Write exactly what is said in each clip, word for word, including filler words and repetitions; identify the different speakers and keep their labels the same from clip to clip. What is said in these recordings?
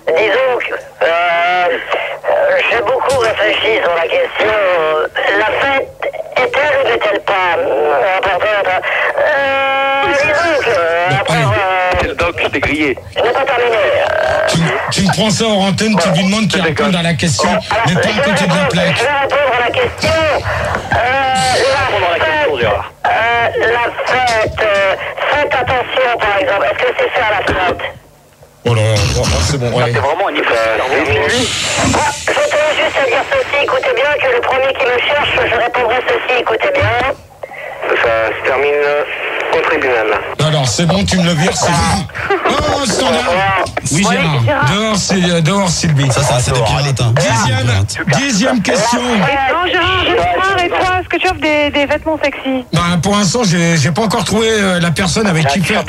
Speaker 1: Disons que euh, j'ai beaucoup réfléchi sur la question. La fête est-elle ou n'est-elle pas importante? Euh, disons que après,
Speaker 2: C'est le doc, je t'ai grillé.
Speaker 1: je n'ai pas terminé.
Speaker 3: Tu, tu me prends ça en antenne, tu lui demandes qu'il réponde à la question, mais pas à côté de la plaque.
Speaker 1: Je vais répondre à la question. Euh,
Speaker 2: Répondre à la question, Gérard.
Speaker 1: Euh, la fête, euh, faites attention par exemple. Est-ce que c'est faire la fête?
Speaker 3: Oh là là, bon, c'est bon, ouais.
Speaker 2: C'est vraiment un niveau.
Speaker 1: Moi, je tenais juste à dire ceci. Écoutez bien que le premier qui me cherche, je répondrai ceci. Écoutez bien.
Speaker 2: Ça se termine au tribunal.
Speaker 3: Alors, c'est bon, tu me le vires, c'est bon. Oh, standard. Oui, Gérard. Dehors, c'est, dehors, Sylvie.
Speaker 4: Ça, ça, c'était pirate. Hein.
Speaker 3: Dixième, dixième question.
Speaker 5: Non, Gérard, Gérard, et toi, est-ce que tu offres des, des vêtements sexy?
Speaker 3: Ben, pour l'instant, j'ai, j'ai pas encore trouvé euh, la personne avec qui faire.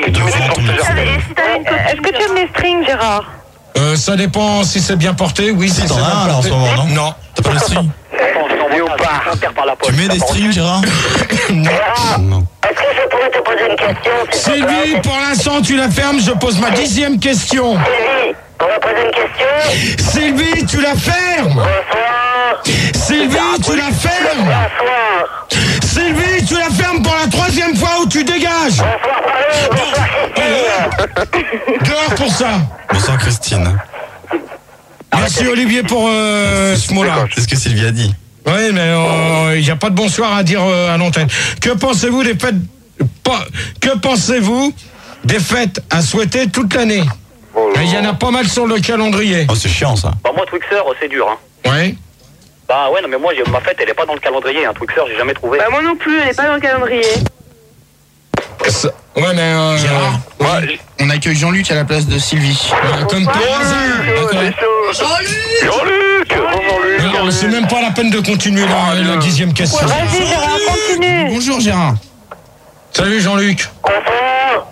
Speaker 5: Est-ce que tu aimes les strings, Gérard?
Speaker 3: Euh, ça dépend si c'est bien porté, oui.
Speaker 4: Si
Speaker 3: Si
Speaker 4: t'en
Speaker 3: c'est
Speaker 4: as
Speaker 3: bien
Speaker 4: un, là, en
Speaker 3: porté.
Speaker 4: ce moment, non
Speaker 3: Non.
Speaker 4: T'as pas de string? Tu mets des strings, Gérard?
Speaker 3: Non.
Speaker 4: Non.
Speaker 1: Est-ce que je pourrais te poser une question? s'il te plaît?
Speaker 3: Sylvie, pour l'instant, tu la fermes, je pose ma dixième question.
Speaker 1: Sylvie, on va poser une question.
Speaker 3: Sylvie, tu la fermes.
Speaker 1: Bonsoir.
Speaker 3: Sylvie, tu la fermes.
Speaker 1: Bonsoir.
Speaker 3: Sylvie, tu la fermes pour la troisième fois ou tu dégages.
Speaker 1: Bonsoir, Paris. Bonsoir, Christine.
Speaker 3: Dehors pour ça.
Speaker 4: Bonsoir, Christine.
Speaker 3: Merci Olivier pour euh, ce mot-là.
Speaker 4: C'est ce que Sylvie a dit.
Speaker 3: Oui, mais il n'y a pas de bonsoir à dire euh, à l'antenne. Que pensez-vous des fêtes pas, Que pensez-vous des fêtes à souhaiter toute l'année? Il y en a pas mal sur le calendrier.
Speaker 4: Oh, c'est chiant, ça.
Speaker 2: Bah, moi, Twixer, c'est dur, hein.
Speaker 3: Oui.
Speaker 2: Bah, ouais, non, mais moi, j'ai- ma fête, elle est pas dans le calendrier, hein. Twixer, j'ai jamais trouvé.
Speaker 5: Bah, moi non plus, elle est pas dans le calendrier.
Speaker 3: Ça- Ouais, mais... Euh,
Speaker 6: Gérard,
Speaker 3: ouais,
Speaker 6: on accueille Jean-Luc à la place de Sylvie.
Speaker 3: euh, comme par hasard.
Speaker 2: Jean-Luc Jean-Luc
Speaker 3: Alors, c'est même pas la peine de continuer la, la dixième question.
Speaker 5: Vas-y, Gérard, continue.
Speaker 6: Bonjour Gérard.
Speaker 3: Salut Jean-Luc.
Speaker 1: Bonsoir.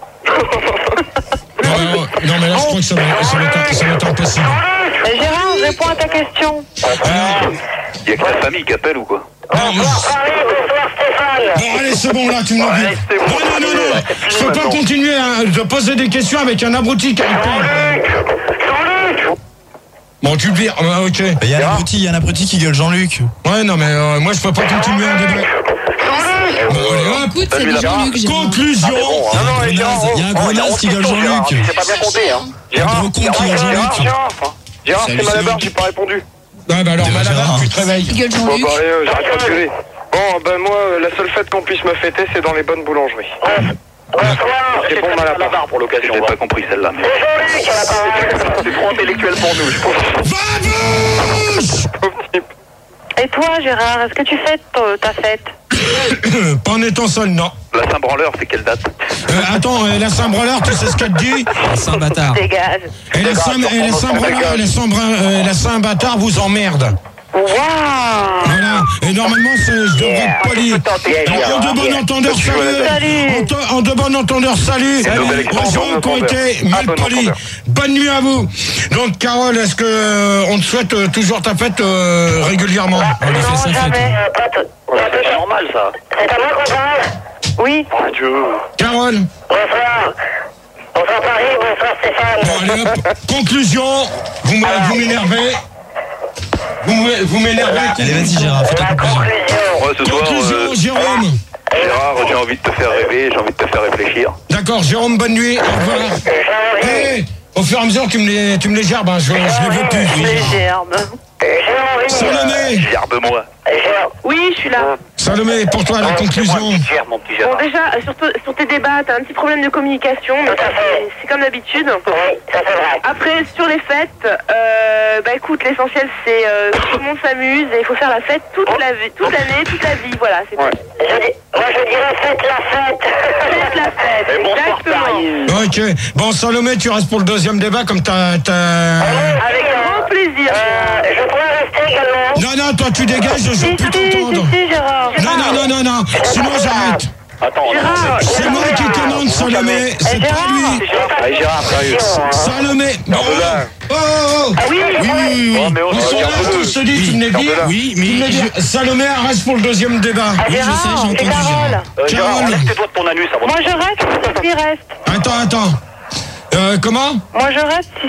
Speaker 3: Non, non, non, mais là, je crois que ça va, ça va, être, ça va être impossible.
Speaker 5: Eh, Gérard, réponds à ta question.
Speaker 3: Alors,
Speaker 2: Y'a que la famille qui appelle ou quoi?
Speaker 3: non, mais-
Speaker 1: Paris, bonsoir, Stéphane.
Speaker 3: Bon, allez, c'est bon, là, tu me l'as dit.
Speaker 2: Allez, c'est bon.
Speaker 3: Non, non, non, non. Je peux pas continuer à de poser des questions avec un abruti qui a
Speaker 1: Jean-Luc. Jean-Luc.
Speaker 3: Bon, tu le vires. Ah, ok.
Speaker 4: Il y a un abruti, il y a un abruti qui gueule Jean-Luc.
Speaker 3: Ouais, non, mais euh, moi, je peux pas continuer un débat. Bon, allez, hop.
Speaker 7: Écoute, c'est du Jean-Luc. Gérard.
Speaker 3: Conclusion.
Speaker 2: Ah,
Speaker 4: Il y a un grenasse, il y a un grenasse qui gueule Jean-Luc.
Speaker 2: C'est pas bien compté, hein.
Speaker 4: Il y a un gros con qui gueule Jean-Luc.
Speaker 2: Gérard,
Speaker 6: Salut,
Speaker 2: c'est Malabar,
Speaker 6: Gérard.
Speaker 2: j'ai pas répondu.
Speaker 3: Ouais, bah alors,
Speaker 4: Déjà,
Speaker 3: Malabar,
Speaker 4: Gérard.
Speaker 3: tu te réveilles.
Speaker 7: Il gueule
Speaker 8: Bon,
Speaker 7: Jean-Luc.
Speaker 8: bah, allez, j'arrête pas de gueuler. Bon, ben moi, euh, la seule fête qu'on puisse me fêter, c'est dans les bonnes boulangeries.
Speaker 1: Bonsoir.
Speaker 2: J'ai pris Malabar pour l'occasion. J'ai pas compris celle-là. mais-
Speaker 1: C'est Jean-Luc à la parole.
Speaker 2: C'est trop intellectuel pour nous, je pense.
Speaker 3: Vamos.
Speaker 8: Pauvre type.
Speaker 5: Et toi, Gérard, est-ce que tu fêtes euh, ta fête?
Speaker 3: Pas en étant seul, non.
Speaker 2: La Saint-Branleur, c'est quelle date?
Speaker 3: Euh, attends, euh, la Saint-Breleur, tu sais ce qu'elle te dit?
Speaker 6: C'est un bâtard.
Speaker 5: Dégage.
Speaker 3: Et la Saint- et la Saint-Breleur, les Saint-Brin- euh, la Saint-Bâtard vous emmerde.
Speaker 5: Waouh.
Speaker 3: Voilà. Et normalement, c'est- je devrais être poli. En de bon entendeur, salut.
Speaker 5: Salut.
Speaker 3: En, te- en de bon entendeur, salut.
Speaker 2: une nouvelle
Speaker 3: Aux
Speaker 2: extension
Speaker 3: gens qui ont été
Speaker 8: Ah,
Speaker 3: mal
Speaker 8: bon
Speaker 3: polis.
Speaker 8: entendeur.
Speaker 3: Bonne nuit à vous. Donc, Carole, est-ce que euh, on te souhaite euh, toujours ta fête euh, régulièrement?
Speaker 5: Non, jamais.
Speaker 1: Euh, pas tout.
Speaker 2: C'est normal, ça.
Speaker 1: C'est à moi qu'on parle.
Speaker 5: Oui.
Speaker 2: Oh, Dieu.
Speaker 3: Carole.
Speaker 1: Bonsoir. Bonsoir Paris, bonsoir Stéphane.
Speaker 3: Bon, allez, hop. Conclusion. Vous me- vous m'énervez. Vous me- vous m'énervez.
Speaker 4: Allez, vas-y, Gérard, fais ta
Speaker 1: La
Speaker 4: conclusion.
Speaker 1: conclusion.
Speaker 2: Ouais, ce soir,
Speaker 3: Conclusion,
Speaker 2: euh,
Speaker 3: Jérôme.
Speaker 2: Gérard, j'ai envie de te faire rêver, j'ai envie de te faire réfléchir.
Speaker 3: D'accord, Jérôme, bonne nuit. Au revoir.
Speaker 1: J'ai
Speaker 3: Hey, au fur et à mesure, tu me les, tu me les gerbes, hein, je, je les veux plus.
Speaker 5: Les gerbes.
Speaker 1: envie.
Speaker 3: Salomé.
Speaker 2: Gerbe-moi.
Speaker 5: Oui, je suis là.
Speaker 3: Salomé, pour toi, la conclusion.
Speaker 2: Gerbe, mon petit
Speaker 5: Bon,
Speaker 2: Gérard.
Speaker 5: déjà, sur, te- sur tes débats, t'as un petit problème de communication, mais
Speaker 1: Tout à fait.
Speaker 5: c'est- c'est comme d'habitude.
Speaker 1: Oui, ça c'est vrai.
Speaker 5: Après, sur les fêtes, euh, bah écoute, l'essentiel c'est euh, que tout le monde s'amuse et il faut faire la fête toute la vie, toute l'année, toute la vie, voilà. C'est
Speaker 8: Ouais.
Speaker 1: Je dis, moi je dirais faites la fête.
Speaker 5: Faites la fête,
Speaker 2: Et bonsoir,
Speaker 5: exactement.
Speaker 2: Paris.
Speaker 3: Ok. Bon, Salomé, tu restes pour le deuxième débat, comme t'as... t'as-
Speaker 5: Avec grand plaisir.
Speaker 1: Euh, je pourrais rester également.
Speaker 3: Non, non, toi, tu dégages, je
Speaker 5: Si,
Speaker 3: veux plus
Speaker 5: si,
Speaker 3: t'entendre.
Speaker 5: si, si, Gérard.
Speaker 3: Non, non, non, non, non. Sinon, j'arrête.
Speaker 2: Attends, on
Speaker 5: Gérard,
Speaker 3: C'est moi qui commande, Salomé. C'est pas lui.
Speaker 2: Allez, Gérard, sérieux.
Speaker 3: Salomé. Bon, oh, oh, oh.
Speaker 5: Ah oui,
Speaker 6: Oui, oui, oui.
Speaker 2: Oh, mais on
Speaker 3: On
Speaker 2: se
Speaker 3: s'en
Speaker 2: regarde
Speaker 3: reste,
Speaker 2: deux.
Speaker 3: je te dis, tu me l'as dit.
Speaker 6: Oui,
Speaker 3: Tu me l'as
Speaker 6: mais
Speaker 3: dit.
Speaker 6: je-
Speaker 3: Salomé, reste pour le deuxième débat.
Speaker 5: Ah,
Speaker 6: Oui, je
Speaker 5: Gérard,
Speaker 6: sais, j'ai
Speaker 5: c'est
Speaker 6: entendu,
Speaker 5: Carole.
Speaker 6: Gérard.
Speaker 2: Euh, Gérard,
Speaker 3: Carole.
Speaker 2: enlève tes doigts de ton anus avant.
Speaker 5: Moi je reste, si reste.
Speaker 3: Attends, attends. Euh, comment?
Speaker 5: Moi je reste, si